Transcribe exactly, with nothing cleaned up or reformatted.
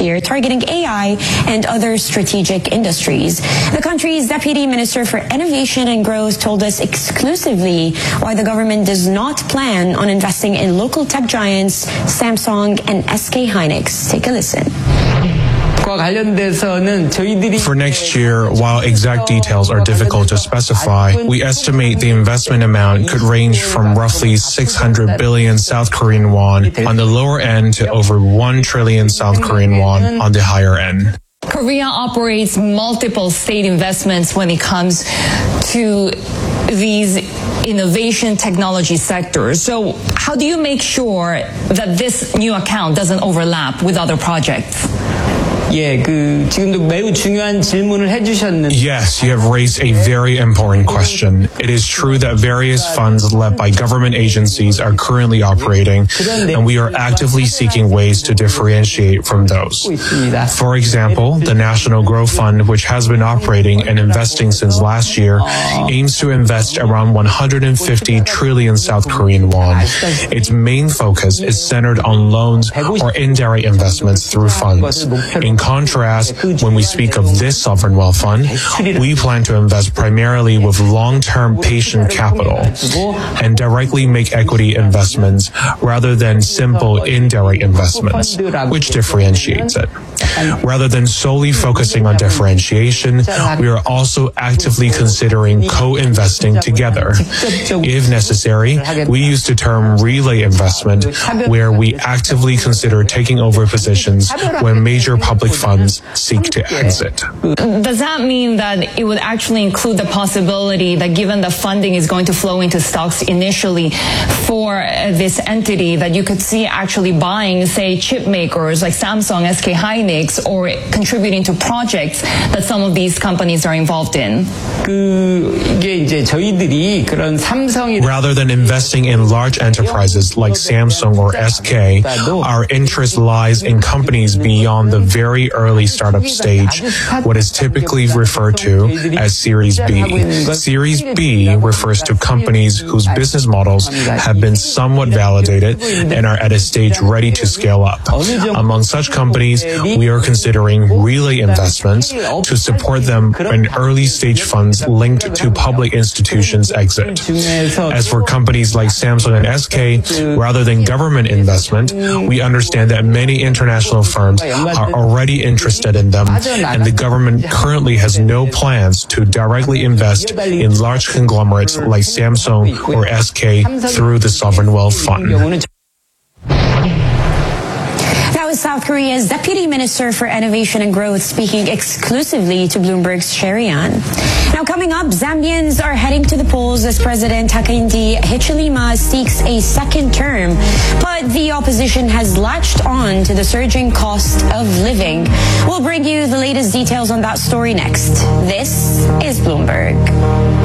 year, targeting A I and other strategic industries. The country's Deputy Minister for Innovation and Growth told us exclusively why the government does not plan on investing in local tech giants Samsung and S K Hynix. Take a listen. For next year, while exact details are difficult to specify, we estimate the investment amount could range from roughly six hundred billion South Korean won on the lower end to over one trillion South Korean won on the higher end. Korea operates multiple state investments when it comes to these innovation technology sectors. So how do you make sure that this new account doesn't overlap with other projects? 예, 그 지금도 매우 중요한 질문을 해주셨는데. Yes, you have raised a very important question. It is true that various funds led by government agencies are currently operating, and we are actively seeking ways to differentiate from those. For example, the National Growth Fund, which has been operating and investing since last year, aims to invest around one hundred fifty trillion South Korean won. Its main focus is centered on loans or indirect investments through funds. In contrast, when we speak of this sovereign wealth fund, we plan to invest primarily with long-term patient capital and directly make equity investments rather than simple indirect investments, which differentiates it. Rather than solely focusing on differentiation, we are also actively considering co-investing together. If necessary, we use the term relay investment, where we actively consider taking over positions when major public funds seek to exit. Does that mean that it would actually include the possibility that given the funding is going to flow into stocks initially for this entity, that you could see actually buying, say, chip makers like Samsung, S K Hynix, or contributing to projects that some of these companies are involved in? Rather than investing in large enterprises like Samsung or S K, our interest lies in companies beyond the very early startup stage, what is typically referred to as Series B. Series B refers to companies whose business models have been somewhat validated and are at a stage ready to scale up. Among such companies, we are considering relay investments to support them when early stage funds linked to public institutions exit. As for companies like Samsung and S K, rather than government investment, we understand that many international firms are already interested in them, and the government currently has no plans to directly invest in large conglomerates like Samsung or S K through the Sovereign Wealth Fund. South Korea's Deputy Minister for Innovation and Growth speaking exclusively to Bloomberg's Sherry An. Now coming up, Zambians are heading to the polls as President Hakainde Hichilema seeks a second term, but the opposition has latched on to the surging cost of living. We'll bring you the latest details on that story next. This is Bloomberg.